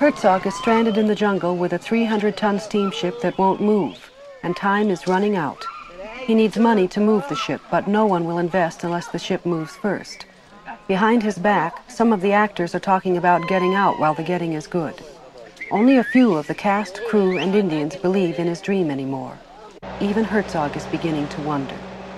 Herzog is stranded in the jungle with a 300-ton steamship that won't move, and time is running out. He needs money to move the ship, but no one will invest unless the ship moves first. Behind his back, some of the actors are talking about getting out while the getting is good. Only a few of the cast, crew, and Indians believe in his dream anymore. Even Herzog is beginning to wonder.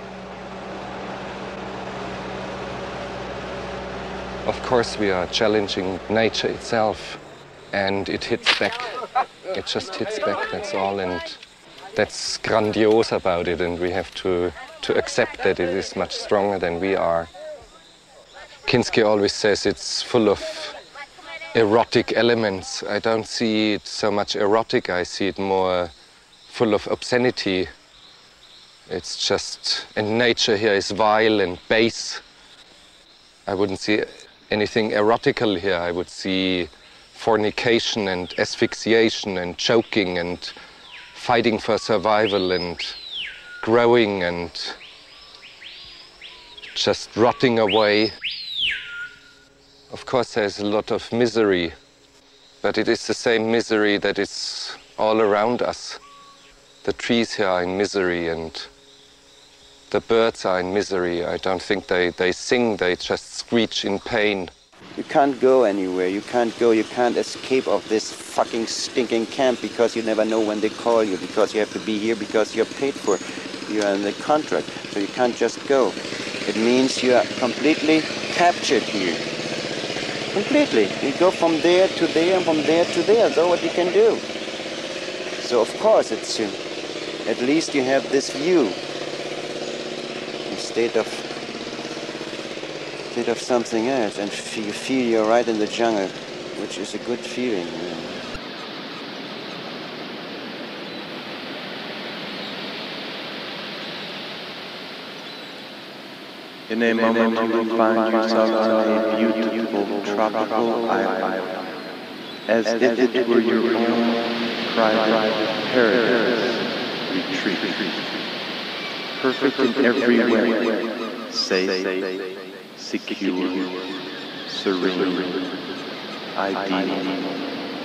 Of course, we are challenging nature itself, and it hits back. It just hits back, that's all, and that's grandiose about it, and we have to accept that it is much stronger than we are. Kinski always says it's full of erotic elements. I don't see it so much erotic, I see it more full of obscenity. It's just, and nature here is vile and base. I wouldn't see anything erotical here. I would see fornication and asphyxiation and choking and fighting for survival and growing and just rotting away. Of course, there's a lot of misery, but it is the same misery that is all around us. The trees here are in misery and the birds are in misery. I don't think they sing, they just screech in pain. You can't go anywhere, you can't escape of this fucking stinking camp because you never know when they call you, because you have to be here, because you're paid for, you're in the contract, so you can't just go. It means you are completely captured here. Completely. You go from there to there and from there to there. That's all what you can do. So of course it's at least you have this view instead of something else, and you feel you're right in the jungle, which is a good feeling. In a moment you will find yourself on a beautiful tropical island, as if it were your own private paradise retreat. Perfect in every way, safe, secure, serene, ideal.